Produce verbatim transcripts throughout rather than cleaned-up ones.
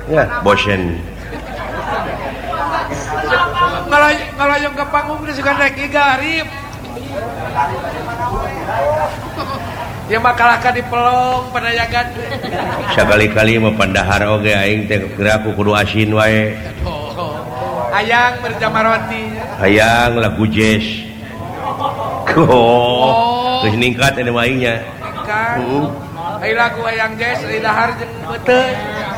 ya bosen ngalayong ke panggung geus sugan rek garib ya makalahkan di pelong panayagan sakali-kali mah pandahar oge aing teh geura aku kudu asin wae hayang berjamar roti hayang lagu jazz oh geus ningkat anu aingnya kan ai lagu hayang jazz di dahar jeung beuteuy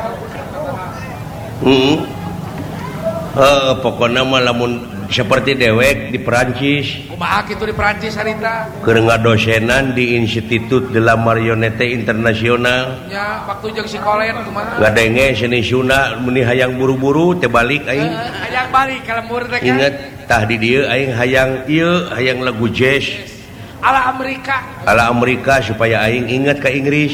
heeh Uh, pokoknya mah lamun seperti dewek di Perancis kumaha kitu di Perancis harita keur ngadosenan di Institut de la Marionnette International nya waktu jeung si Kolen kumaha ngadenge seni Sunda meni hayang buru-buru teh balik aing uh, hayang balik ka lembur teh inget tah di dieu aing hayang ieu hayang lagu jazz ala Amerika ala Amerika supaya aing inget ka Inggris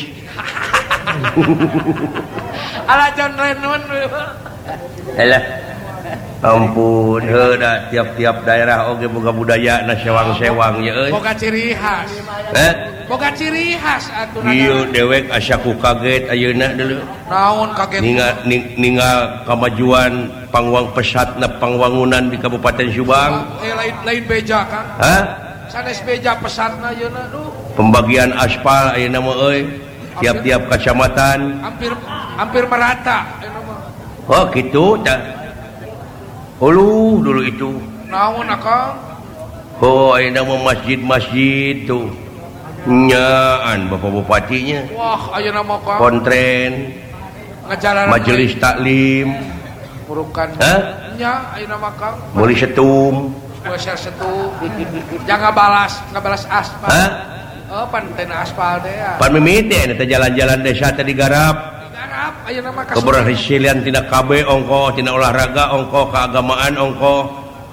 ala John Lennon alah ampun heuda tiap-tiap daerah oge boga budaya na sewang-sewang ye euy boga ciri khas heh boga ciri khas aturan ieu dewek asa ku kaget ayeuna deuleu naon kaget ningal ningal kamajuan pangwang pesatna pangwangunan di Kabupaten Subang eh lain lain beja kan hah sanes beja pesatna ayeuna duh pembagian aspal ayeuna mah euy tiap-tiap kecamatan hampir hampir merata ayeuna mah oh kitu tah Ulu dulu itu. Naon akang? Oh, ayeuna mah masjid-masjid tuh. Nyaan Bapak Bupatinya. Wah, ayeuna mah kang. Kontren. Ngajalanan majelis taklim. Murukan. Hah? Nya ayeuna mah kang. Meuli setum. Geser setum. Jangan balas, ngabalas aspal. Hah? Oh, panten aspal teh ya. Pan mimiti eta jalan-jalan desa teh digarap. Keberhasilan tina K B ongko tina olahraga ongko keagamaan ongko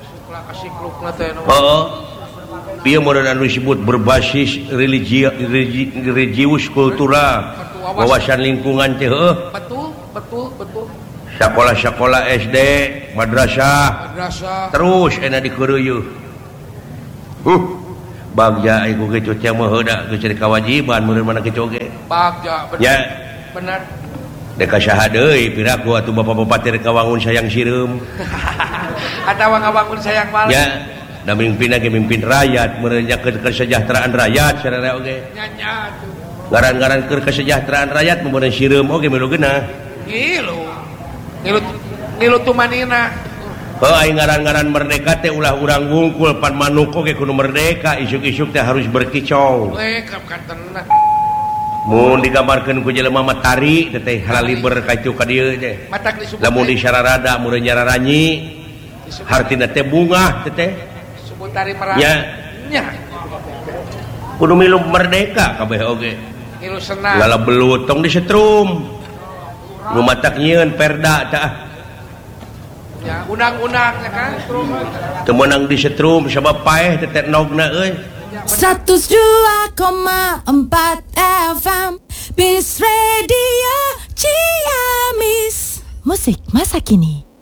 heeh ieu meureun anu disebut berbasis religi religius kultural wawasan lingkungan teh heuh betul betul betul sakola-sakola S D madrasah madrasah terus ena dikeureueuh huh bagja ieu ge teh mah heuda geus jadi kewajiban meureun mana kitu oge bagja bener ya bener dek saha deui piraku atuh Bapak Bupati rek kawangun sayang sireum atawa ngawangun sayang malam ya da mimpinna ge mimpin rakyat meureun ke kesejahteraan rakyat sararea oge nya nya tuh ngaran-ngaran keur kesejahteraan rakyat meureun sireum oge milu geunah ngilu ngilu ngilu tumanina heuh aing ngaran-ngaran merdeka teh ulah urang wungkul pan manuk oge kudu merdeka isuk-isuk teh harus berkicau we kapkantenna mun digambarkeun ku jelema mah tari teh halaliber ka itu ka dieu teh matak disebut lamun disararada meureun nyararanyi hartina teh bunga teh disebut tari merah nya nya kudu milu merdeka kabeh oge milu senang ngala belut tong disetrum nu matak nyieun perda tah ya undang-undang ya kan teu meunang disetrum sabab paeh teh nogna euy seratus dua koma empat F M Peace Radio Ciamis. Musik masa kini.